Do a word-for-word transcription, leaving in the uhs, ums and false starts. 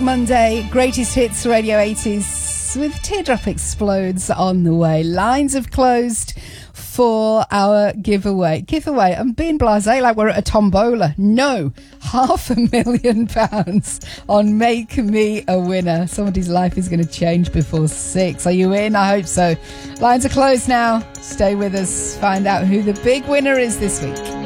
Monday, Greatest Hits Radio eighties with Teardrop Explodes on the way. Lines have closed for our giveaway. Giveaway. I'm being blasé like we're at a tombola. No, half a million pounds on Make Me a Winner. Somebody's life is going to change before six. Are you in? I hope so. Lines are closed now. Stay with us. Find out who the big winner is this week.